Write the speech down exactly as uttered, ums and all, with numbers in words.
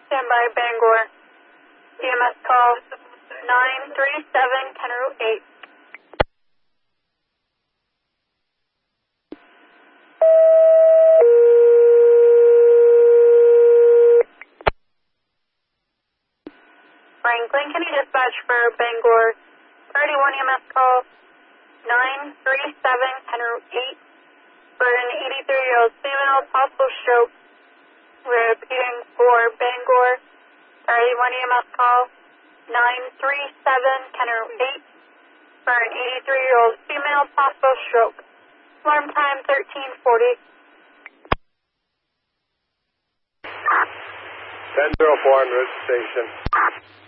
Standby, Bangor. E M S call nine three seven, Kenru eight. Franklin, can you dispatch for Bangor? Priority one E M S call nine three seven, Kenru eight. For an eighty-three-year-old female, possible stroke. We're repeating for Bangor. Priority one E M S call nine three seven, Kenru eight. For an eighty-three-year-old female, possible stroke. Alarm time thirteen forty. ten oh four on route station.